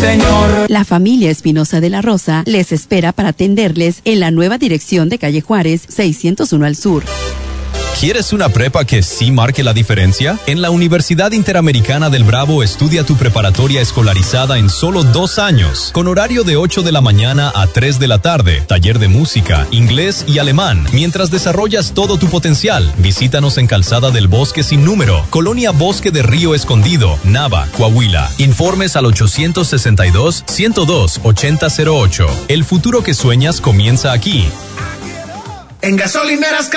Señor. La familia Espinosa de la Rosa les espera para atenderles en la nueva dirección de calle Juárez, 601 al sur. ¿Quieres una prepa que sí marque la diferencia? En la Universidad Interamericana del Bravo estudia tu preparatoria escolarizada en solo 2 años, con horario de 8 de la mañana a 3 de la tarde, taller de música, inglés y alemán, mientras desarrollas todo tu potencial. Visítanos en Calzada del Bosque Sin Número, Colonia Bosque de Río Escondido, Nava, Coahuila. Informes al 862-102-8008. El futuro que sueñas comienza aquí. En Gasolineras